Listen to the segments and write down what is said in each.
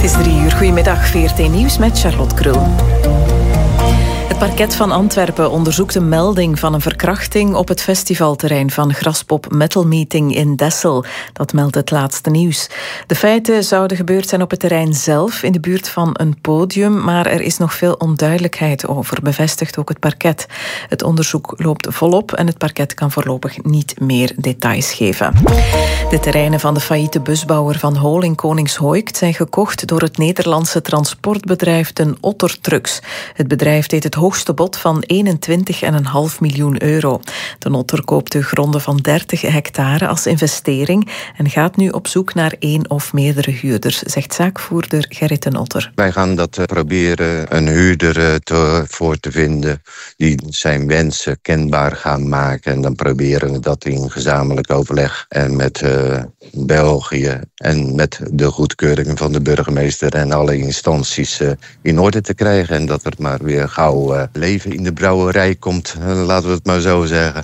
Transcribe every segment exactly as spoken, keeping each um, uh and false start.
Het is drie uur. Goedemiddag, V R T Nieuws met Charlotte Krul. Het parket van Antwerpen onderzoekt een melding van een verkrachting op het festivalterrein van Graspop Metal Meeting in Dessel. Dat meldt het laatste nieuws. De feiten zouden gebeurd zijn op het terrein zelf, in de buurt van een podium, maar er is nog veel onduidelijkheid over, bevestigt ook het parket. Het onderzoek loopt volop en het parket kan voorlopig niet meer details geven. De terreinen van de failliete busbouwer Van Hool in Koningshooikt zijn gekocht door het Nederlandse transportbedrijf Den Otter Trucks. Het bedrijf deed het hoogste bod van eenentwintig komma vijf miljoen euro. Den Otter koopt de gronden van dertig hectare als investering en gaat nu op zoek naar één of meerdere huurders, zegt zaakvoerder Gerrit Den Otter. Wij gaan dat uh, proberen een huurder uh, te, voor te vinden die zijn wensen kenbaar gaan maken. En dan proberen we dat in gezamenlijk overleg en met uh, België en met de goedkeuring van de burgemeester en alle instanties uh, in orde te krijgen. En dat er maar weer gauw uh, leven in de brouwerij komt, uh, laten we het maar zo zeggen.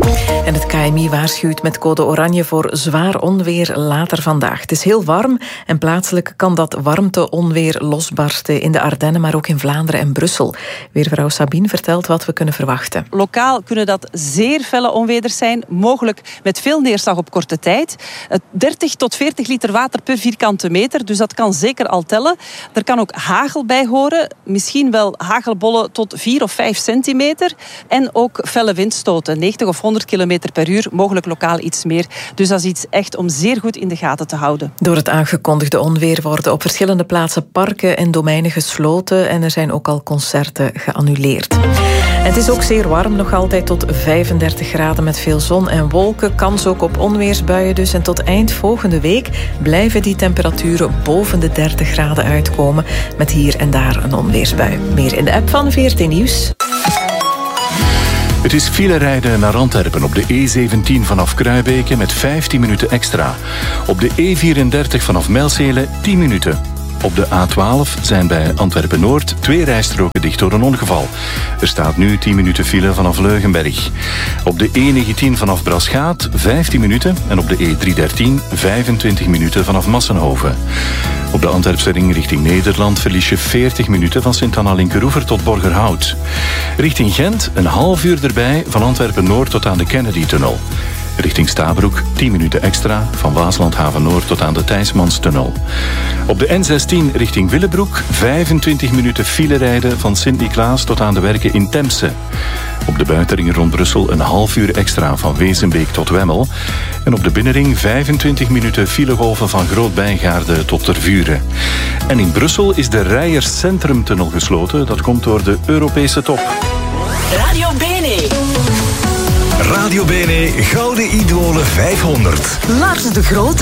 En het K M I waarschuwt met code oranje voor zwaar onweer later vandaag. Het is heel warm en plaatselijk kan dat warmte-onweer losbarsten in de Ardennen, maar ook in Vlaanderen en Brussel. Weervrouw Sabine vertelt wat we kunnen verwachten. Lokaal kunnen dat zeer felle onweders zijn, mogelijk met veel neerslag op korte tijd. dertig tot veertig liter water per vierkante meter, dus dat kan zeker al tellen. Er kan ook hagel bij horen, misschien wel hagelbollen tot vier of vijf centimeter. En ook felle windstoten, negentig of honderd kilometer per uur, mogelijk lokaal iets meer. Dus dat is iets echt om zeer goed in de gaten te houden. Door het aangekondigde onweer worden op verschillende plaatsen parken en domeinen gesloten en er zijn ook al concerten geannuleerd. Het is ook zeer warm, nog altijd tot vijfendertig graden met veel zon en wolken. Kans ook op onweersbuien dus. En tot eind volgende week blijven die temperaturen boven de dertig graden uitkomen, met hier en daar een onweersbui. Meer in de app van V R T Nieuws. Het is file rijden naar Antwerpen op de E zeventien vanaf Kruibeke met vijftien minuten extra. Op de E vierendertig vanaf Mijlsele tien minuten. Op de A twaalf zijn bij Antwerpen-Noord twee rijstroken dicht door een ongeval. Er staat nu tien minuten file vanaf Leugenberg. Op de E negentien vanaf Braschaat vijftien minuten en op de E driehonderddertien vijfentwintig minuten vanaf Massenhoven. Op de Antwerpse ring richting Nederland verlies je veertig minuten van Sint-Anna-Linkeroever tot Borgerhout. Richting Gent een half uur erbij van Antwerpen-Noord tot aan de Kennedy-tunnel. Richting Stabroek tien minuten extra van Waaslandhaven-Noord tot aan de Thijsmanstunnel. Op de N zestien richting Willebroek vijfentwintig minuten file rijden van Sint-Niklaas tot aan de werken in Temse. Op de buitenring rond Brussel een half uur extra van Wezenbeek tot Wemmel. En op de binnenring vijfentwintig minuten filegolven van Groot-Bijgaarde tot Tervuren. En in Brussel is de Rijers Centrumtunnel gesloten. Dat komt door de Europese top. Radio Bene. Radio Bene Gouden Idolen vijfhonderd. Lars de Groot